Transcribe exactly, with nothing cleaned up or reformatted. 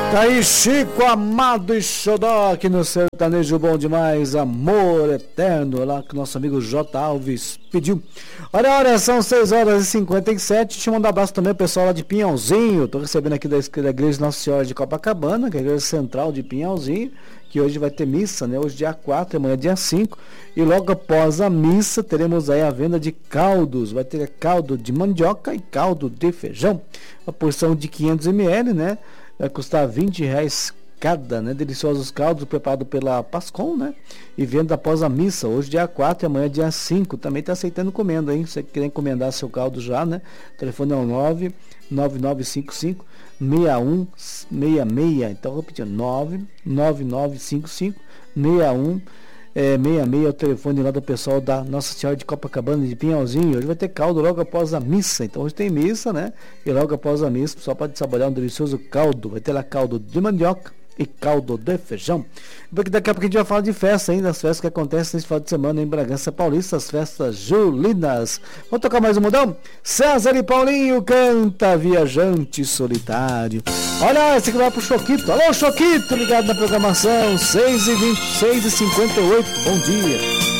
Tá aí Chico Amado e Xodó aqui no Sertanejo Bom Demais, Amor Eterno, lá que o nosso amigo J. Alves pediu. Olha, olha, são seis horas e cinquenta e sete. Deixa eu mandar um abraço também ao pessoal lá de Pinhalzinho. Tô recebendo aqui da, da Igreja Nossa Senhora de Copacabana, que é a Igreja Central de Pinhalzinho, que hoje vai ter missa, né? Hoje dia quatro, amanhã dia cinco. E logo após a missa teremos aí a venda de caldos. Vai ter caldo de mandioca e caldo de feijão. Uma porção de quinhentos mililitros, né? Vai custar vinte reais cada, né? Deliciosos caldos preparados pela Pascom, né? E venda após a missa, hoje dia quatro e amanhã dia cinco. Também está aceitando encomenda, hein? Se você quer encomendar seu caldo já, né? O telefone é o nove nove nove cinco cinco seis um seis seis. Então, repetindo, nove nove nove cinco cinco seis um É, seis seis é o telefone lá do pessoal da Nossa Senhora de Copacabana de Pinhalzinho. Hoje vai ter caldo logo após a missa. Então hoje tem missa, né? E logo após a missa o pessoal pode saborear um delicioso caldo. Vai ter lá caldo de mandioca e caldo de feijão. Porque daqui a pouco a gente vai falar de festa ainda, as festas que acontecem nesse final de semana em Bragança Paulista, as festas julinas. Vamos tocar mais um modão? César e Paulinho canta Viajante Solitário. Olha, esse aqui vai pro Choquito. Alô, Choquito, ligado na programação, seis e vinte, seis e cinquenta e oito. Bom dia.